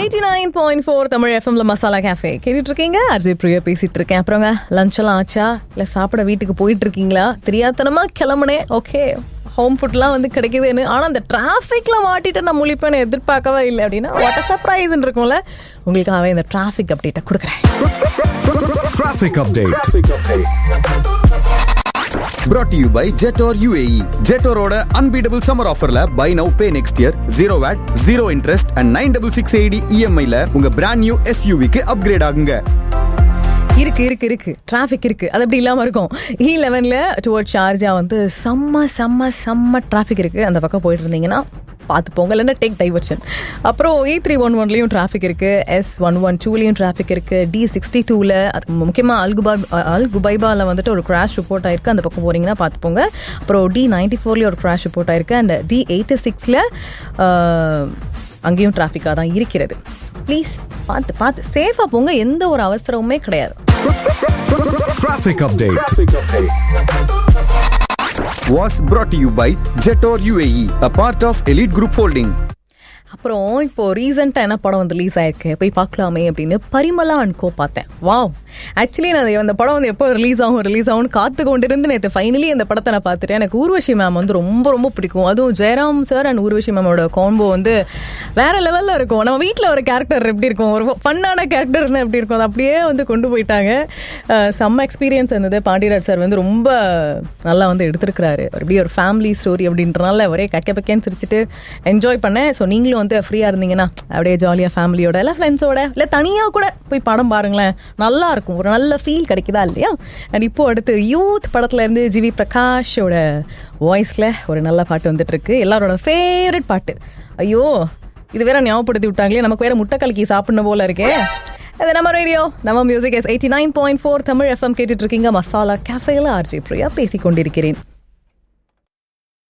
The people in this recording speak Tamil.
89.4 தமிழ் எஃப்எம்ல மசாலா கேஃபே கேட்டுட்டு இருக்கீங்க. அர்ஜய் பிரியா பேசிட்டு இருக்கேன். அப்புறங்க லஞ்ச் எல்லாம் ஆச்சா, இல்ல சாப்பிட வீட்டுக்கு போயிட்டு இருக்கீங்களா? தெரியாதனமா கிளம்புனேன். ஓகே, ஹோம் ஃபுட்லாம் வந்து கிடைக்குதுன்னு. ஆனா அந்த டிராஃபிக்ல மாட்டிட்டு நான் முழிப்பேன்னு எதிர்பார்க்கவே இல்லை அப்படின்னா வாட் அ சர்ப்ரைஸ் இருக்கும்ல. உங்களுக்காகவே இந்த டிராஃபிக் அப்டேட்டை கொடுக்குறேன். Traffic update. Brought to you by Jetor UAE. Jetoroட unbeatable summer offerல buy now pay next year 0 VAT 0 interest and 9668 EMI ல உங்க brand new SUV க்கு upgrade ஆகுங்க. இருக்கு டிராஃபிக் இருக்கு. அது அப்படி இல்லாம இருக்கும். E11ல டுவர்ட் ஷார்ஜா வந்து செம்ம டிராஃபிக் இருக்கு. அந்த பக்கம் போயிட்டு இருந்தீங்கன்னா பார்த்து போங்க, இல்லைன்னா டேக் டைவர்ஷன். அப்புறம் E311லையும் டிராஃபிக் இருக்கு, S112லையும் டிராஃபிக் இருக்கு, D62ல அது முக்கியமாக அல் குபைபாவில் வந்துட்டு ஒரு கிராஷ் ரிப்போர்ட் ஆயிருக்கு. அந்த பக்கம் போறீங்கன்னா பார்த்து போங்க. அப்புறம் D94லேயும் ஒரு கிராஷ் ரிப்போர்ட் ஆயிருக்கு. அண்ட் D86ல அங்கேயும் டிராஃபிக்காக தான் இருக்கிறது. ப்ளீஸ் பார்த்து சேஃபாக போங்க, எந்த ஒரு அவசரமுமே கிடையாது. Traffic update was brought to you by Jetor UAE, a part of Elite Group Holding. அப்புறம் இப்போ ரீசெண்டாக என்ன படம் வந்து ரிலீஸ் ஆயிருக்கு, போய் பார்க்கலாமே அப்படின்னு பரிமளா அண்ட் கோ பார்த்தேன். வாவ், ஆக்சுவலி நான் அந்த படம் வந்து எப்போ ரிலீஸ் ஆகும்னு காத்து கொண்டிருந்து நேற்று ஃபைனலி அந்த படத்தை நான் பார்த்துட்டேன். எனக்கு ஊர்வஷி மேம் வந்து ரொம்ப பிடிக்கும். அதுவும் Jayaram sir and Urvashi மேமோட combo வந்து வேற லெவலில் இருக்கும். நம்ம வீட்டில் ஒரு கேரக்டர் எப்படி இருக்கும், ஒரு ஃபன்னான கேரக்டர் இருந்தால் எப்படி இருக்கும், அது அப்படியே வந்து கொண்டு போயிட்டாங்க. செம்ம எக்ஸ்பீரியன்ஸ் இருந்தது. பாண்டியராஜ் சார் வந்து ரொம்ப நல்லா வந்து எடுத்திருக்கிறாரு. அப்படி ஒரு ஃபேமிலி ஸ்டோரி அப்படின்றனால ஒரே கக்கேன்னு சிரிச்சுட்டு என்ஜாய் பண்ணேன். ஸோ நீங்களும் வந்து ஃப்ரீயாக இருந்தீங்கன்னா அப்படியே ஜாலியாக ஃபேமிலியோட இல்லை ஃப்ரெண்ட்ஸோட இல்லை தனியாக கூட போய் படம் பாருங்களேன், நல்லா இருக்கும். ஒரு நல்ல ஃபீல் கிடைக்குதா இல்லையா? அண்ட் இப்போ அடுத்து யூத் படத்துல இருந்து ஜிவி பிரகாஷோட வாய்ஸ்ல ஒரு நல்ல பாட்டு வந்துட்டு இருக்கு. எல்லாரோட ஃபேவரட் பாட்டு. ஐயோ, இது வேற ஞாபகப்படுத்தி விட்டாங்களே, நமக்கு வேற முட்டை கலக்கி சாப்பிடணும் போல இருக்கே. அது நம்ம ரேடியோ, நம்ம மியூசிக் 89.4 தமிழ் எஃப்எம் கேட்டுட்டு இருக்கீங்க. மசாலா கேஃபேல ஆர்ஜே பிரியா பேசிக் கொண்டிருக்கிறேன்.